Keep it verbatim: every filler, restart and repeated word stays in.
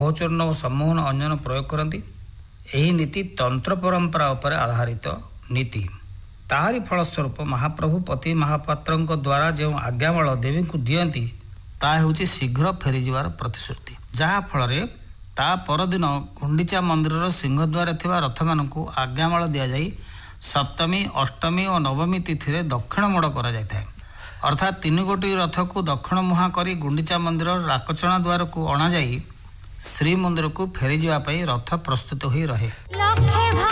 ଅଘୋଚୂର୍ଣ୍ଣ ଓ ସମ୍ମୋହନ ଅଞ୍ଜନ ପ୍ରୟୋଗ କରନ୍ତି। ଏହି ନୀତି ତନ୍ତ୍ର ପରମ୍ପରା ଉପରେ ଆଧାରିତ ନୀତି। ତାହାରି ଫଳସ୍ୱରୂପ ମହାପ୍ରଭୁ ପତି ମହାପାତ୍ରଙ୍କ ଦ୍ୱାରା ଯେଉଁ ଆଜ୍ଞାବଳ ଦେବୀଙ୍କୁ ଦିଅନ୍ତି ତାହା ହେଉଛି ଶୀଘ୍ର ଫେରିଯିବାର ପ୍ରତିଶ୍ରୁତି। ଯାହାଫଳରେ ତା ପରଦିନ ଗୁଣ୍ଡିଚା ମନ୍ଦିରର ସିଂହଦ୍ୱାରରେ ଥିବା ରଥମାନଙ୍କୁ ଆଜ୍ଞାମାଳ ଦିଆଯାଇ ସପ୍ତମୀ, ଅଷ୍ଟମୀ ଓ ନବମୀ ତିଥିରେ ଦକ୍ଷିଣ ମୋଡ଼ କରାଯାଇଥାଏ। ଅର୍ଥାତ୍ ତିନି ଗୋଟି ରଥକୁ ଦକ୍ଷିଣ ମୁହାଁ କରି ଗୁଣ୍ଡିଚା ମନ୍ଦିର ରାକଚଣା ଦ୍ୱାରକୁ ଅଣାଯାଇ ଶ୍ରୀମନ୍ଦିରକୁ ଫେରିଯିବା ପାଇଁ ରଥ ପ୍ରସ୍ତୁତ ହୋଇ ରହେ।